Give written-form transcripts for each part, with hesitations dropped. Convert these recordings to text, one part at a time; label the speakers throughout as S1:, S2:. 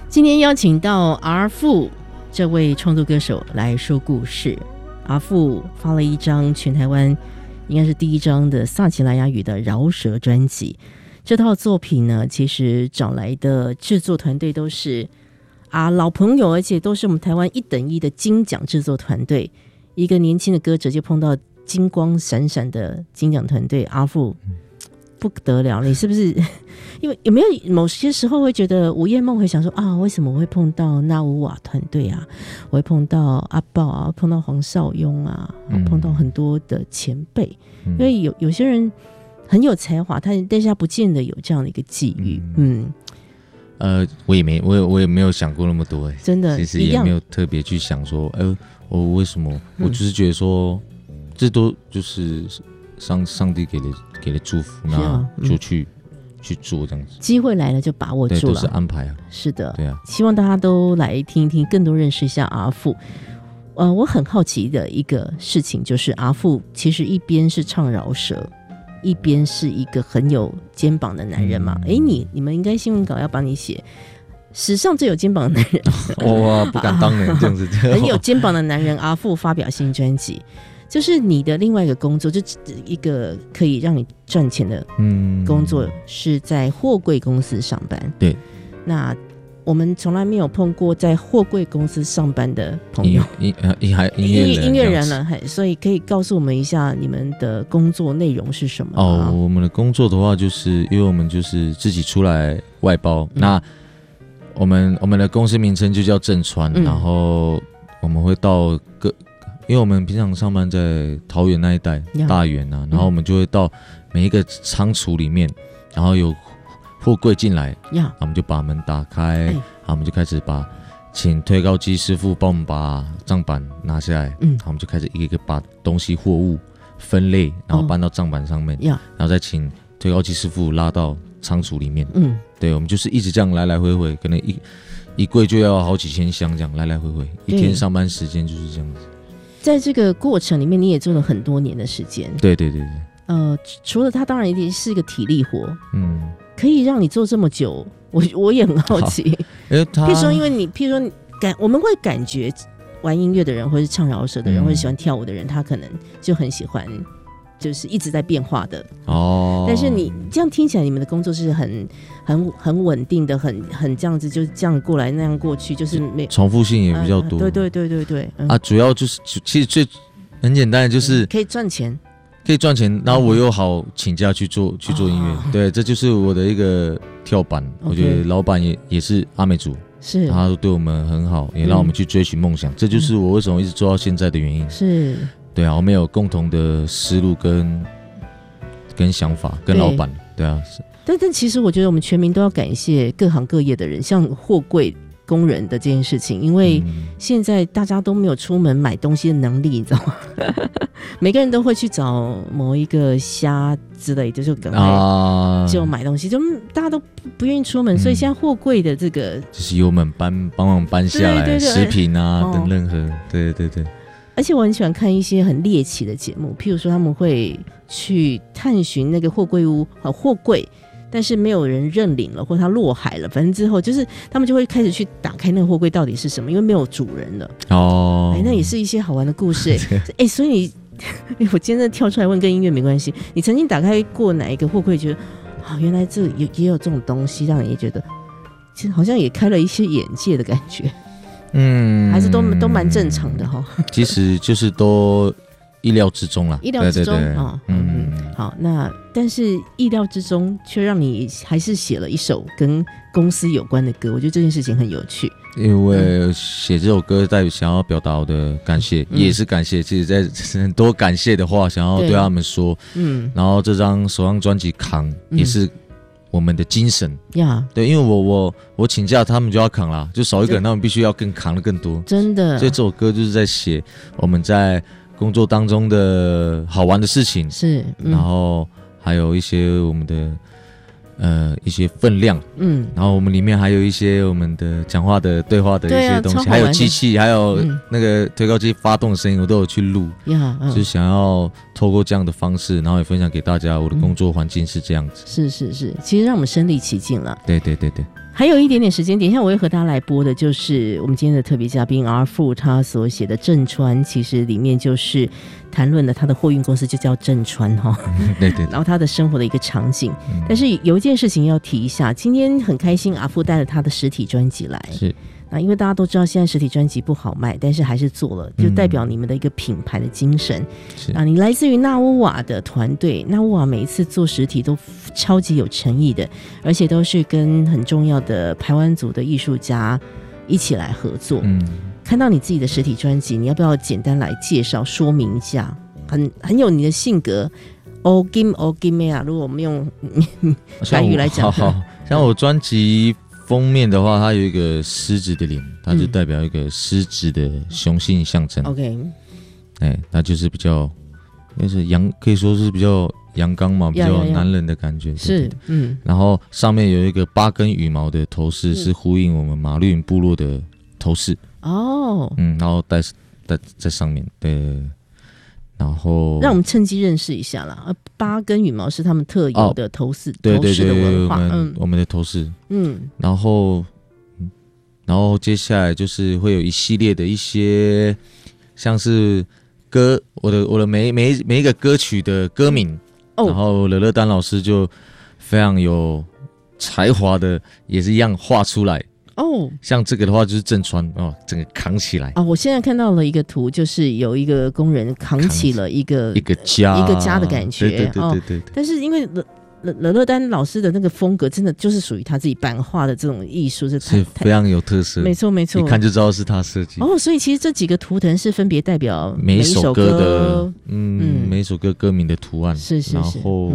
S1: 今天邀请到 R 富这位创作歌手来说故事。R 富发了一张全台湾应该是第一张的萨奇莱雅语的饶舌专辑。这套作品呢，其实找来的制作团队都是老朋友，而且都是我们台湾1等1的金奖制作团队。一个年轻的歌者就碰到金光闪闪的金奖团队，R富不得了。你是不是因为有没有某些时候会觉得午夜梦回，想说为什么我会碰到那乌瓦团队啊，我会碰到阿豹啊，碰到黄少雍啊，碰到很多的前辈，因为有些人很有才华，但是他不见得有这样的一个际遇。
S2: 我也没有想过那么多，
S1: 真的，
S2: 其实也没有特别去想说，我为什么？我就是觉得说，这都就是上帝给的祝福，那就去做这样子。机
S1: 会来了就把握住了，
S2: 对，都是安排啊。
S1: 是的，
S2: 对啊。
S1: 希望大家都来听一听，更多认识一下R富。我很好奇的一个事情就是，R富其实一边是唱饶舌，一边是一个很有肩膀的男人嘛。你们应该新闻稿要帮你写史上最有肩膀的男人。
S2: 我不敢当人这样子。
S1: 很有肩膀的男人R富发表新专辑，就是你的另外一个工作，就一个可以让你赚钱的工作，是在货柜公司上班。
S2: 对，
S1: 那我们从来没有碰过在货柜公司上班的朋友，音乐人了，所以可以告诉我们一下你们的工作内容是什么？
S2: 我们的工作的话，就是因为我们就是自己出来外包，那我们的公司名称就叫正川，然后我们会到因为我们平常上班在桃园那一带大园啊，然后我们就会到每一个仓储里面，然后有货柜进来，我们就把门打开，然后我们就开始请推高机师傅帮我们把账板拿下来，然后我们就开始一个一个把东西货物分类，然后搬到账板上面，然后再请推高机师傅拉到仓储里面。对，我们就是一直这样来来回回，可能一柜就要好几千箱这样来来回回，一天上班时间就是这样子。
S1: 在这个过程里面，你也做了很多年的时间。
S2: 对。
S1: 除了它当然一定是一个体力活，可以让你做这么久，我也很好奇。譬如说，因为我们会感觉玩音乐的人，或是唱饶舌的人，或者喜欢跳舞的人，他可能就很喜欢，就是一直在变化的。但是你这样听起来，你们的工作是很稳定的，很这样子，就是这样过来那样过去，就是
S2: 重复性也比较多。
S1: 对。
S2: 主要就是其实很简单的就是
S1: 可以赚钱。
S2: 然后我又好请假去做音乐，对，这就是我的一个跳板。我觉得老板也是阿美族，是，他对我们很好，也让我们去追寻梦想，这就是我为什么一直做到现在的原因。是，对啊，我们有共同的思路跟想法，跟老板，对啊。
S1: 但其实我觉得我们全民都要感谢各行各业的人，像货柜工人的这件事情，因为现在大家都没有出门买东西的能力，你知道吗？每个人都会去找某一个虾之类的，就赶快就买东西，就大家都不愿意出门，所以现在货柜的这个
S2: 就是由我们帮忙搬下来食品啊等任何，对。
S1: 而且我很喜欢看一些很猎奇的节目，譬如说他们会去探寻那个货柜屋货柜。但是没有人认领了，或者他落海了，反正之后就是他们就会开始去打开那个货柜到底是什么，因为没有主人了。那也是一些好玩的故事。所以我今天真的跳出来问，跟音乐没关系。你曾经打开过哪一个货柜，觉得原来这也有这种东西，让你也觉得其实好像也开了一些眼界的感觉。还是都蛮正常的哈。
S2: 其实就是都意料之中啦，
S1: 意料之中。好，那但是意料之中却让你还是写了一首跟公司有关的歌，我觉得这件事情很有趣。
S2: 因为写这首歌在想要表达我的感谢，也是感谢，其实在很多感谢的话想要对他们说。然后这张首张专辑扛也是我们的精神对，因为我请假，他们就要扛啦，就少一个人，他们必须要更扛的更多，真的。所以这首歌就是在写我们在工作当中的好玩的事情，是，然后还有一些我们的一些分量，然后我们里面还有一些我们的讲话的对话的一些东西，还有机器，还有那个推高机发动的声音，我都有去录，就是想要透过这样的方式，然后也分享给大家，我的工作环境是这样子。是，其实让我们身临其境了。对。
S1: 还有一点点时间点，像我会和大家来播的就是我们今天的特别嘉宾 R 父他所写的正川，其实里面就是谈论了他的货运公司就叫正川哈，
S2: 对对，
S1: 然后他的生活的一个场景。但是有一件事情要提一下，今天很开心 R 父带了他的实体专辑来，
S2: 是。
S1: 那因为大家都知道现在实体专辑不好卖，但是还是做了，就代表你们的一个品牌的精神。你来自于纳乌瓦的团队，纳乌瓦每一次做实体都超级有诚意的，而且都是跟很重要的排湾族的艺术家一起来合作。看到你自己的实体专辑，你要不要简单来介绍说明一下？很有你的性格。O Gim 啊，如果我们用台语来讲，
S2: 好，像我专辑封面的话，它有一个狮子的脸，它就代表一个狮子的雄性象征。
S1: OK，
S2: 它就是比较，就是可以说是比较阳刚嘛，比较男人的感觉。
S1: 是，
S2: 然后上面有一个8根羽毛的头饰，是呼应我们马绿云部落的头饰。
S1: 哦，
S2: 然后戴在上面，对。然后
S1: 让我们趁机认识一下啦。8根羽毛是他们特有的头饰，
S2: 对
S1: 头饰的文化。
S2: 我们的头饰。然后接下来就是会有一系列的一些，像是歌，我的每一个歌曲的歌名。然后乐丹老师就非常有才华的，也是一样画出来。像这个的话就是正川整个扛起来
S1: 我现在看到了一个图，就是有一个工人扛起了一个家的感觉。
S2: 对。
S1: 但是因为乐丹老师的那个风格，真的就是属于他自己版画的这种艺术，是
S2: 非常有特色。
S1: 没错，一
S2: 看就知道是他设计。
S1: 所以其实这几个图腾是分别代表
S2: 每一首歌的
S1: 每
S2: 一首歌歌名的图案。
S1: 是，
S2: 然后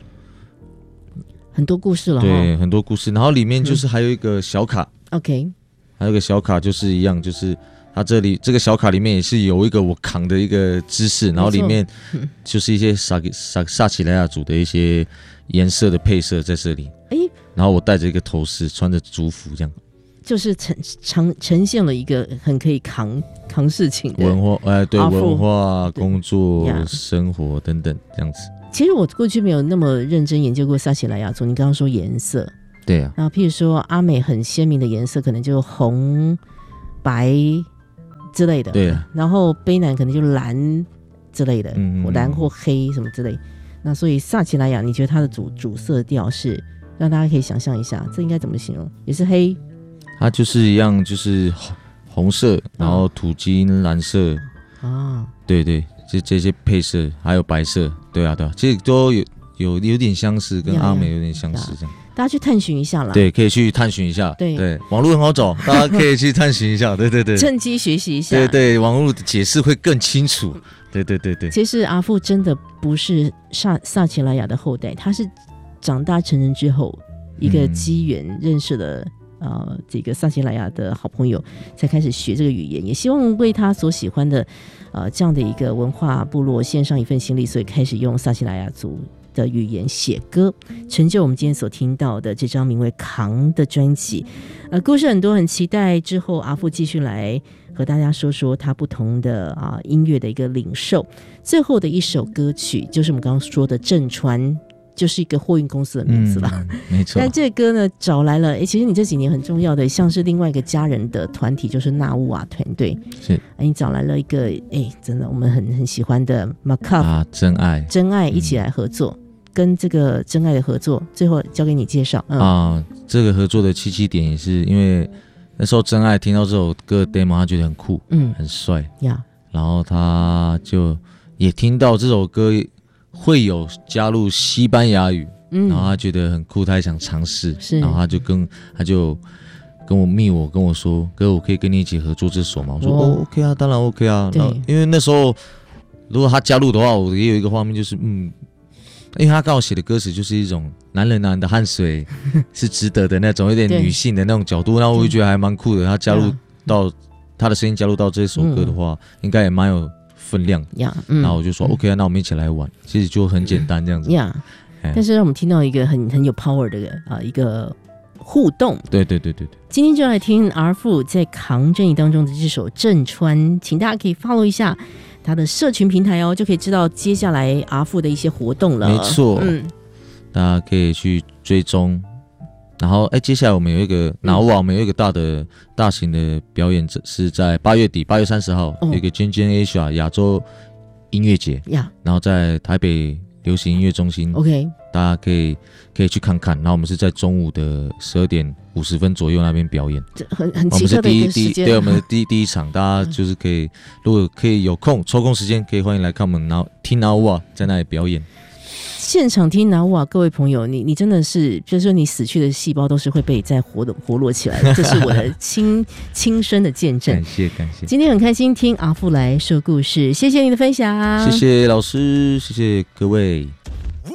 S1: 很多故事了。
S2: 对，很多故事。然后里面就是还有一个小卡。
S1: OK，
S2: 还有一个小卡就是一样，就是它这个小卡里面也是有一个我扛的一个姿势，然后里面就是一些萨奇莱雅族的一些颜色的配色在这里。然后我戴着一个头饰，穿着族服，这样
S1: 就是呈现了一个很可以扛事情的
S2: 文化，对，文化、工作、生活等等这样子。
S1: 其实我过去没有那么认真研究过萨奇莱雅族，你刚刚说颜色。
S2: 对啊，
S1: 然后譬如说阿美很鲜明的颜色可能就红白之类的，
S2: 对啊，
S1: 然后卑南可能就蓝之类的，蓝或黑什么之类。那所以萨奇莱雅你觉得它的主色调是让大家可以想象一下，这应该怎么形容？也是黑，
S2: 它就是一样，就是红色，然后土金蓝色对，这些配色还有白色，对啊，其实都有点相似，跟阿美有点相似这样。
S1: 大家去探寻一下啦，
S2: 对，可以去探寻一下，对，网络很好找，大家可以去探寻一下，对，
S1: 趁机学习一下，
S2: 对，网络的解释会更清楚，对。
S1: 其实阿父真的不是萨奇莱雅的后代，他是长大成人之后一个机缘认识了这个萨奇莱雅的好朋友，才开始学这个语言，也希望为他所喜欢的这样的一个文化部落献上一份心力，所以开始用萨奇莱雅族的语言写歌，成就我们今天所听到的这张名为《扛》的专辑。故事很多，很期待之后阿父继续来和大家说说他不同的音乐的一个领受。最后的一首歌曲就是我们刚刚说的正川，就是一个货运公司的名字啦，
S2: 没错。
S1: 但这个歌呢找来了其实你这几年很重要的像是另外一个家人的团体，就是纳乌瓦团队，
S2: 是
S1: 你找来了一个真的我们很喜欢的 Macaf 真爱一起来合作，跟这个真爱的合作最后交给你介绍。
S2: 这个合作的契机点也是因为那时候真爱听到这首歌的 demo， 他觉得很酷，很帅呀，然后他就也听到这首歌会有加入西班牙语，然后他觉得很酷，他也想尝试，然后他就跟我说，哥，我可以跟你一起合作这首吗？我说OK 啊，当然 OK 啊。因为那时候如果他加入的话，我也有一个画面就是因为他刚好写的歌词就是一种男人的汗水是值得的那种，有点女性的那种角度，那我就觉得还蛮酷的。他加入到他的声音加入到这首歌的话，应该也蛮有分量。然后我就说 OK 啊，那我们一起来玩，其实就很简单这样子。
S1: 但是让我们听到一个很有 power 的一个互动。
S2: 对。
S1: 今天就来听 R 父在扛正义当中的这首正川，请大家可以 follow 一下他的社群平台就可以知道接下来 R 父的一些活动了。
S2: 没错，大家可以去追踪然后接下来我们有一个我们有一个大型的表演，是在8月底8月30号有一个 Gen Asia 亚洲音乐节，然后在台北流行音乐中心 ，OK， 大家可以去看看。然后我们是在中午的12点50分左右那边表演，
S1: 很奇特的一个时间。
S2: 对，我们的第一场，大家就是可以，如果可以有空抽空时间，可以欢迎来看我们，然后听阿乌啊在那里表演。
S1: 现场听拿瓦，各位朋友，你真的是，就是说你死去的细胞都是会被再活络起来的，这是我的亲身的见证。
S2: 感谢。
S1: 今天很开心听阿富来说故事，谢谢你的分享，
S2: 谢谢老师，谢谢各位。